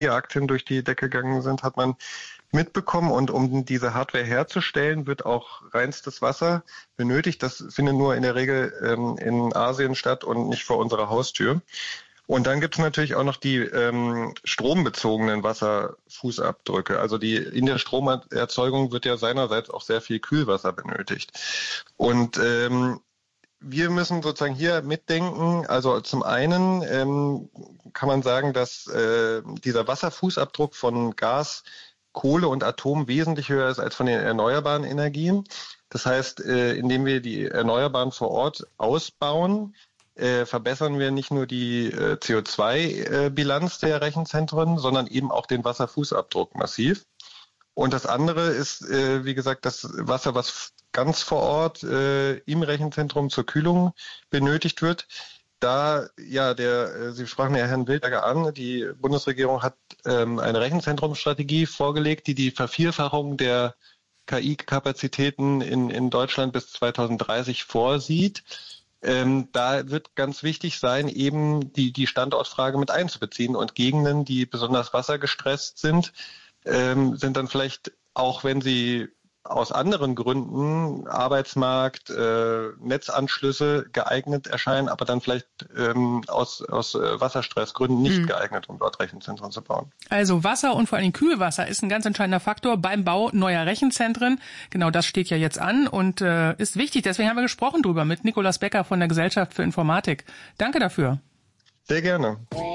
Aktien durch die Decke gegangen sind, hat man mitbekommen. Und um diese Hardware herzustellen, wird auch reinstes Wasser benötigt. Das findet nur in der Regel in Asien statt und nicht vor unserer Haustür. Und dann gibt es natürlich auch noch die strombezogenen Wasserfußabdrücke. Also in der Stromerzeugung wird ja seinerseits auch sehr viel Kühlwasser benötigt. Und wir müssen sozusagen hier mitdenken. Also zum einen kann man sagen, dass dieser Wasserfußabdruck von Gas, Kohle und Atom wesentlich höher ist als von den erneuerbaren Energien. Das heißt, indem wir die Erneuerbaren vor Ort ausbauen, verbessern wir nicht nur die CO2-Bilanz der Rechenzentren, sondern eben auch den Wasserfußabdruck massiv. Und das andere ist, wie gesagt, das Wasser, was ganz vor Ort im Rechenzentrum zur Kühlung benötigt wird. Da, Sie sprachen ja Herrn Wildberger an, die Bundesregierung hat eine Rechenzentrumsstrategie vorgelegt, die Vervierfachung der KI-Kapazitäten in Deutschland bis 2030 vorsieht. Da wird ganz wichtig sein, eben die Standortfrage mit einzubeziehen. Und Gegenden, die besonders wassergestresst sind, sind dann vielleicht, auch wenn sie aus anderen Gründen, Arbeitsmarkt, Netzanschlüsse geeignet erscheinen, aber dann vielleicht aus Wasserstressgründen nicht geeignet, um dort Rechenzentren zu bauen. Also Wasser und vor allem Kühlwasser ist ein ganz entscheidender Faktor beim Bau neuer Rechenzentren. Genau das steht ja jetzt an und ist wichtig. Deswegen haben wir gesprochen drüber mit Nikolaus Becker von der Gesellschaft für Informatik. Danke dafür. Sehr gerne.